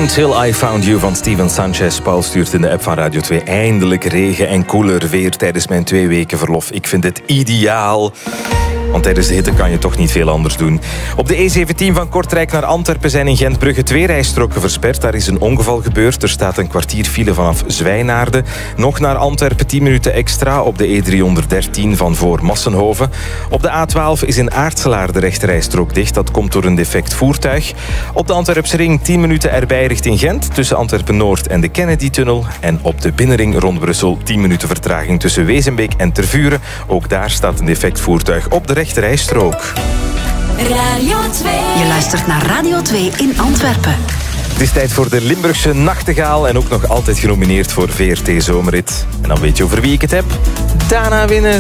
Until I Found You van Steven Sanchez. Paul stuurt in de app van Radio 2 eindelijk regen en koeler weer tijdens mijn 2 weken verlof. Ik vind het ideaal. Want tijdens de hitte kan je toch niet veel anders doen. Op de E17 van Kortrijk naar Antwerpen zijn in Gentbrugge 2 rijstroken versperd. Daar is een ongeval gebeurd. Er staat een kwartier file vanaf Zwijnaarden. Nog naar Antwerpen 10 minuten extra op de E313 van voor Massenhoven. Op de A12 is in Aartselaar de rechterrijstrook dicht. Dat komt door een defect voertuig. Op de Antwerpse ring 10 minuten erbij richting Gent. Tussen Antwerpen-Noord en de Kennedy-tunnel. En op de binnenring rond Brussel 10 minuten vertraging tussen Wezenbeek en Tervuren. Ook daar staat een defect voertuig op de rechterrijstrook. Radio 2. Je luistert naar Radio 2 in Antwerpen. Het is tijd voor de Limburgse Nachtegaal en ook nog altijd genomineerd voor VRT Zomerrit. En dan weet je over wie ik het heb. Dana winnen.